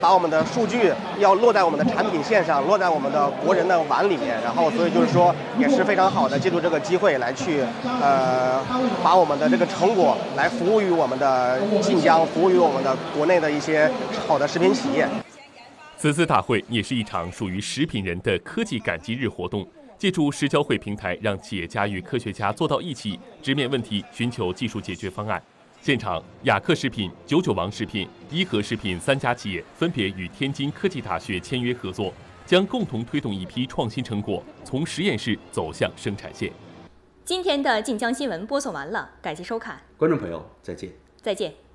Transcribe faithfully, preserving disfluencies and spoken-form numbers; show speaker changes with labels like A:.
A: 把我们的数据要落在我们的产品线上，落在我们的国人的碗里面，然后所以就是说也是非常好的，借助这个机会来去呃把我们的这个成果来服务于我们的晋江，服务于我们的国内的一些好的食品企业。
B: 此次大会也是一场属于食品人的科技感激日活动，借助食交会平台，让企业家与科学家坐到一起，直面问题，寻求技术解决方案。现场，雅克食品、九九王食品、伊和食品三家企业分别与天津科技大学签约合作，将共同推动一批创新成果从实验室走向生产线。
C: 今天的晋江新闻播送完了，感谢收看，
D: 观众朋友再见，
C: 再见。